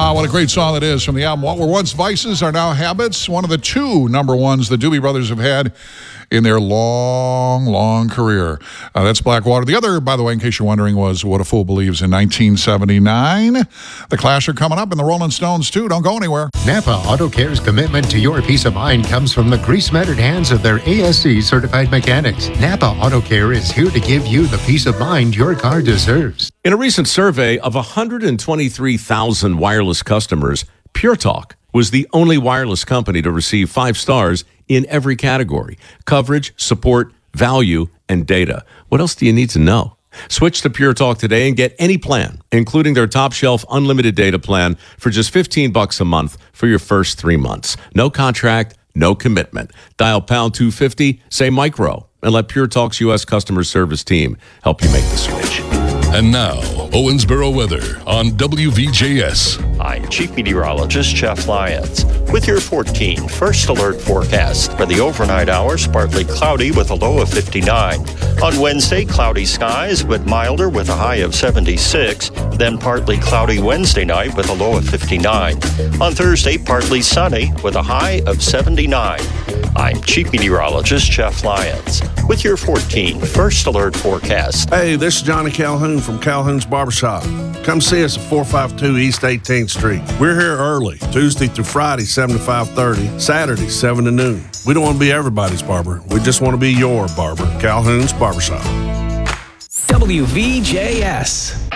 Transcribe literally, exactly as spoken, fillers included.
Wow, what a great song that is from the album What Were Once Vices Are Now Habits, one of the two number ones the Doobie Brothers have had in their long, long career. Uh, that's Blackwater. The other, by the way, in case you're wondering, was What a Fool Believes in nineteen seventy-nine. The Clash are coming up, and the Rolling Stones, too. Don't go anywhere. Napa Auto Care's commitment to your peace of mind comes from the grease-mattered hands of their A S C-certified mechanics. Napa Auto Care is here to give you the peace of mind your car deserves. In a recent survey of one hundred twenty-three thousand wireless customers, Pure Talk was the only wireless company to receive five stars in every category: coverage, support, value, and data. What else do you need to know? Switch to Pure Talk today and get any plan, including their top shelf unlimited data plan for just fifteen bucks a month for your first three months. No contract, no commitment. Dial pound two fifty, say micro, and let Pure Talk's U S customer service team help you make the switch. And now, Owensboro weather on W V J S. I'm Chief Meteorologist Jeff Lyons with your fourteen First Alert forecast. For the overnight hours, partly cloudy with a low of fifty-nine. On Wednesday, cloudy skies but milder with a high of seventy-six. Then partly cloudy Wednesday night with a low of fifty-nine. On Thursday, partly sunny with a high of seventy-nine. I'm Chief Meteorologist Jeff Lyons with your fourteen First Alert forecast. Hey, this is Johnny Calhoun from Calhoun's Barbershop. Come see us at four fifty-two East eighteenth Street. We're here early, Tuesday through Friday, seven to five thirty, Saturday, seven to noon. We don't want to be everybody's barber. We just want to be your barber. Calhoun's Barbershop. W V J S.